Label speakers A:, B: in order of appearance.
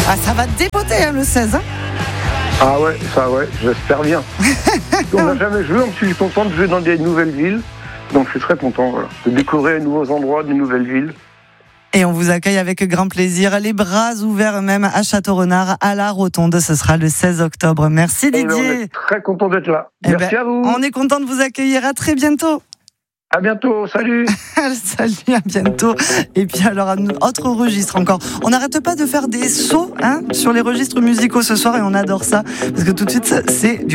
A: Ah, ça va dépoter hein, le 16. Hein.
B: Ah ouais, ça ouais, j'espère bien. On n'a jamais joué, donc je suis content de jouer dans des nouvelles villes. Donc je suis très content voilà, de découvrir de nouveaux endroits, de nouvelles villes.
A: Et on vous accueille avec grand plaisir, les bras ouverts même à Château-Renard, à la Rotonde. Ce sera le 16 octobre. Merci Didier.
B: On est très content d'être là. Merci à vous.
A: On est content de vous accueillir. À très bientôt.
B: À bientôt, salut.
A: Salut, à bientôt. Et puis alors, un autre registre encore. On n'arrête pas de faire des sauts sur les registres musicaux ce soir et on adore ça. Parce que tout de suite, c'est du